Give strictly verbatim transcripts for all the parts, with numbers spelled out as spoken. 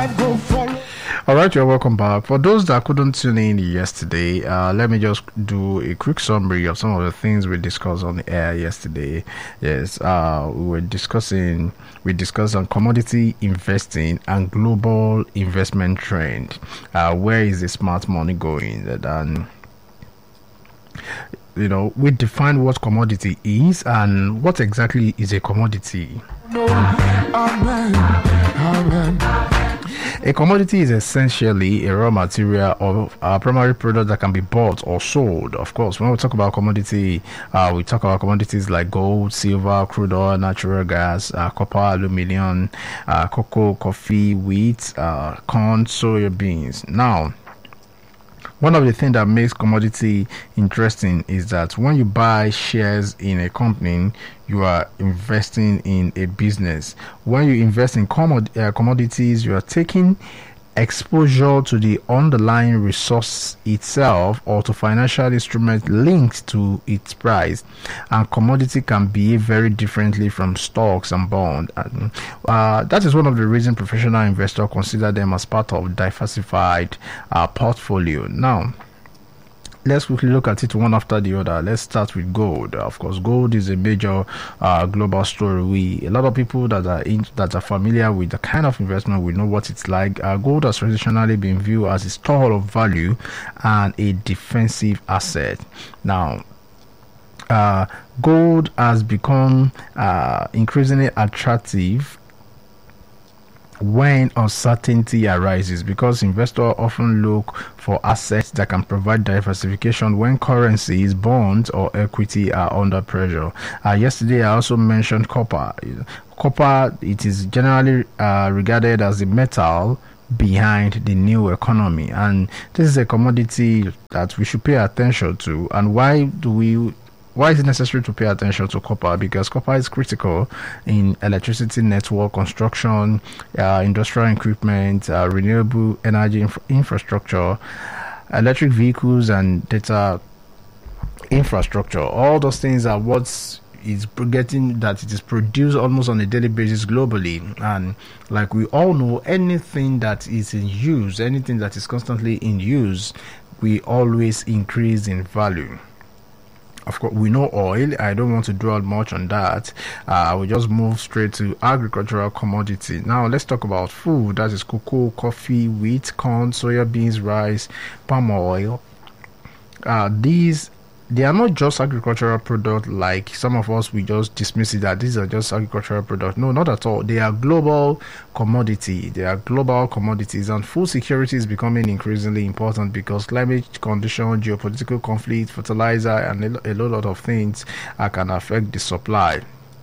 life go follow. All right, you're welcome back. For those that couldn't tune in yesterday, uh, let me just do a quick summary of some of the things we discussed on the air yesterday. Yes, uh, we were discussing, we discussed on commodity investing and global investment trend. Uh, where is the smart money going? And you know, we define what commodity is and what exactly is a commodity. No, amen, amen. A commodity is essentially a raw material or a primary product that can be bought or sold. Of course, when we talk about commodity, uh, we talk about commodities like gold, silver, crude oil, natural gas, uh, copper, aluminum, uh, cocoa, coffee, wheat, uh, corn, soya beans. Now, one of the things that makes commodity interesting is that when you buy shares in a company, you are investing in a business. When you invest in commod- uh, commodities, you are taking exposure to the underlying resource itself or to financial instruments linked to its price. And commodity can behave very differently from stocks and bonds. And, uh, that is one of the reasons professional investors consider them as part of diversified uh, portfolio. Now, let's quickly look at it one after the other. Let's start with gold. Of course, gold is a major uh, global story. We a lot of people that are in, that are familiar with the kind of investment, we know what it's like. Uh, gold has traditionally been viewed as a store of value and a defensive asset. Now, uh, gold has become uh, increasingly attractive when uncertainty arises, because investors often look for assets that can provide diversification when currencies, bonds, or equity are under pressure. Uh, yesterday, I also mentioned copper. Copper, it is generally uh, regarded as the metal behind the new economy, and this is a commodity that we should pay attention to. And why do we Why is it necessary to pay attention to copper? Because copper is critical in electricity network construction, uh, industrial equipment, uh, renewable energy inf- infrastructure, electric vehicles, and data infrastructure. All those things are what's is getting that it is produced almost on a daily basis globally. And like we all know, anything that is in use, anything that is constantly in use, we always increase in value. Of course, we know oil. I don't want to dwell much on that. Uh, I will just move straight to agricultural commodity. Now, let's talk about food. That is cocoa, coffee, wheat, corn, soya beans, rice, palm oil. Uh, these, they are not just agricultural products like some of us, we just dismiss it that these are just agricultural products. No, not at all. They are global commodity. They are global commodities, and food security is becoming increasingly important because climate condition, geopolitical conflict, fertilizer, and a lot of things uh, can affect the supply.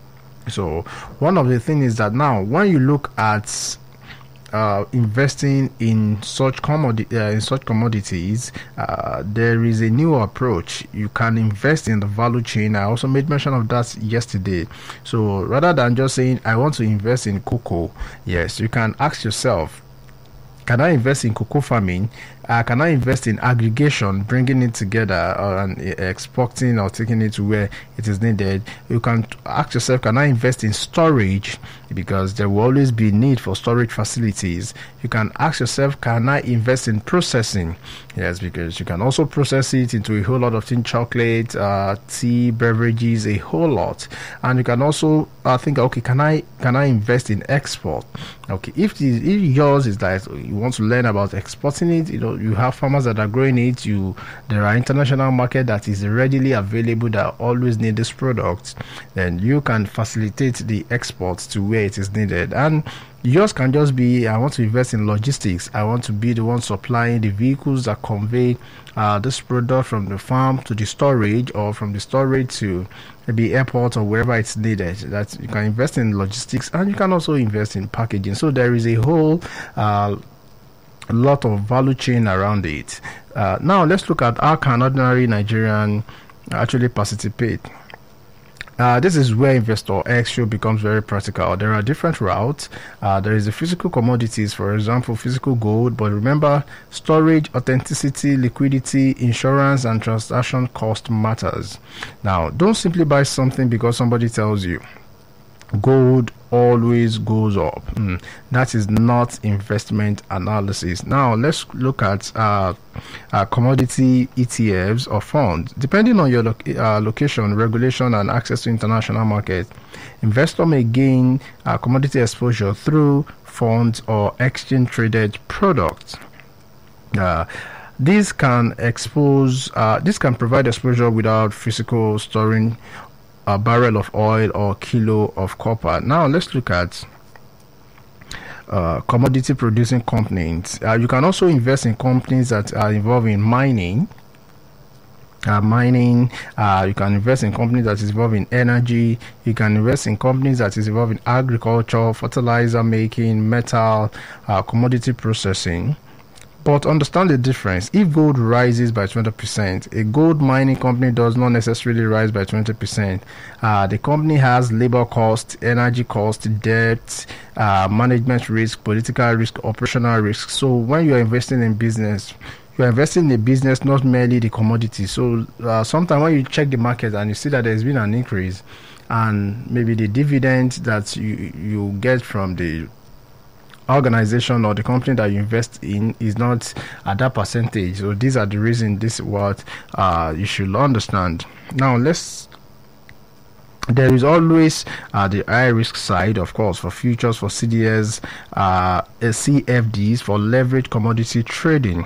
So one of the things is that now when you look at Uh, investing in such commodity uh, in such commodities, uh, there is a new approach. You can invest in the value chain. I also made mention of that yesterday. So rather than just saying I want to invest in cocoa, yes, you can ask yourself, can I invest in cocoa farming? Uh, can I invest in aggregation, bringing it together uh, and uh, exporting or taking it to where it is needed? You can ask yourself, can I invest in storage? Because there will always be need for storage facilities. You can ask yourself, can I invest in processing? Yes, because you can also process it into a whole lot of things, chocolate, uh, tea, beverages, a whole lot. And you can also uh, think, okay, can I can I invest in export? Okay, if, the, if yours is that you want to learn about exporting it, you know, you have farmers that are growing it, you there are international market that is readily available that always need this product, then you can facilitate the exports to where it is needed. And yours can just be, I want to invest in logistics. I want to be the one supplying the vehicles that convey uh, this product from the farm to the storage, or from the storage to the airport or wherever it's needed. That you can invest in logistics, and you can also invest in packaging. So there is a whole uh, lot of value chain around it. Uh, now let's look at how can ordinary Nigerian actually participate. Uh, this is where Investor X show becomes very practical. There are different routes. Uh, there is the physical commodities, for example, physical gold. But remember, storage, authenticity, liquidity, insurance, and transaction cost matters. Now, don't simply buy something because somebody tells you. gold always goes up. Mm, that is not investment analysis. Now let's look at uh, uh, commodity E T Fs or funds. Depending on your lo- uh, location, regulation, and access to international markets, investor may gain uh, commodity exposure through funds or exchange traded products. Uh, This can expose. Uh, this can provide exposure without physical storing a barrel of oil or kilo of copper. Now let's look at uh, commodity producing companies. Uh, you can also invest in companies that are involved in mining. Uh, mining. Uh, you can invest in companies that is involved in energy. You can invest in companies that is involved in agriculture, fertilizer making, metal, uh, commodity processing. But understand the difference. If gold rises by twenty percent, a gold mining company does not necessarily rise by twenty percent. Uh, the company has labor cost, energy cost, debt, uh, management risk, political risk, operational risk. So when you are investing in business, you are investing in a business, not merely the commodity. So uh, sometimes when you check the market and you see that there's been an increase, and maybe the dividend that you, you get from the organization or the company that you invest in is not at that percentage. So these are the reasons. This is what uh, you should understand. Now let's there is always uh, the high risk side, of course, for futures, for C D S, uh, C F Ds, for leverage commodity trading.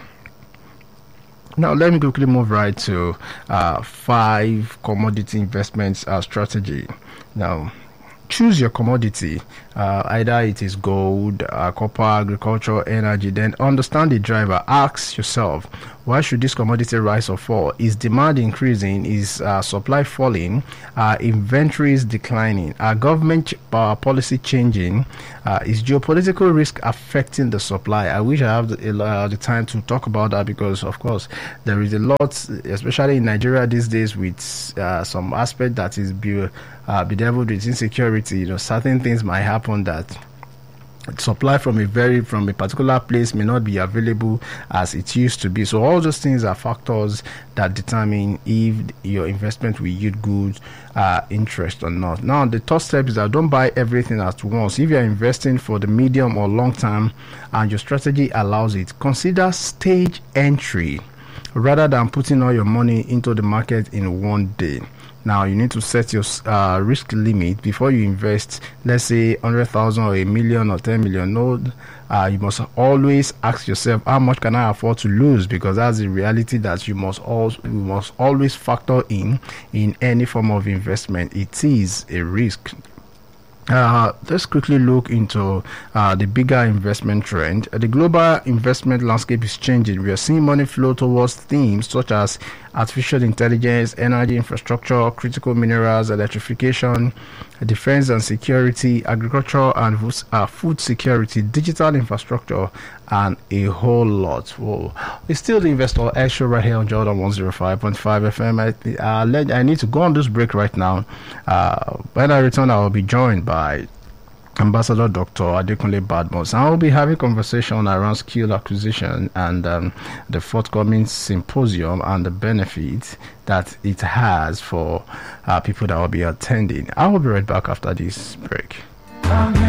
Now let me quickly move right to uh, five commodity investments uh, strategy. Now choose your commodity, uh, either it is gold, uh, copper, agriculture, energy. Then understand the driver. Ask yourself, why should this commodity rise or fall? Is demand increasing? Is uh, supply falling? Are inventories declining? Are government uh, policy changing? Uh, is geopolitical risk affecting the supply? I wish I have the, uh, the time to talk about that, because of course there is a lot, especially in Nigeria these days, with uh, some aspect that is be, uh, bedeviled with insecurity. You know, certain things might happen that supply from a very from a particular place may not be available as it used to be. So all those things are factors that determine if your investment will yield good uh, interest or not. Now the third step is that don't buy everything at once. If you're investing for the medium or long term and your strategy allows it, consider stage entry rather than putting all your money into the market in one day. Now you need to set your uh, risk limit before you invest. Let's say one hundred thousand or a million or ten million. No, uh, you must always ask yourself, how much can I afford to lose? Because that's the reality that you must also you must always factor in in any form of investment. It is a risk. Uh, let's quickly look into uh, the bigger investment trend. Uh, the global investment landscape is changing. We are seeing money flow towards themes such as artificial intelligence, energy infrastructure, critical minerals, electrification, defense and security, agriculture and uh, food security, digital infrastructure, and a whole lot. Whoa. It's still the Investor X Show right here on Jordan one oh five point five F M. I, uh, let, I need to go on this break right now. Uh, when I return, I will be joined by Ambassador Doctor Adekunle Badmus. I will be having conversation around skill acquisition and um, the forthcoming symposium and the benefits that it has for uh, people that will be attending. I will be right back after this break.